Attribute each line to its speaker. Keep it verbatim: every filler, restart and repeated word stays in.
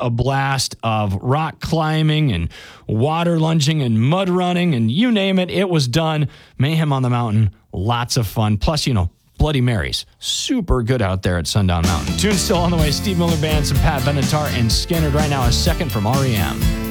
Speaker 1: a blast of rock climbing and water lunging and mud running and you name it, it was done. Mayhem on the Mountain, lots of fun. Plus, you know, Bloody Marys, super good out there at Sundown Mountain. Tune still on the way. Steve Miller Band, some Pat Benatar, and Skynyrd right now, a second from R E M.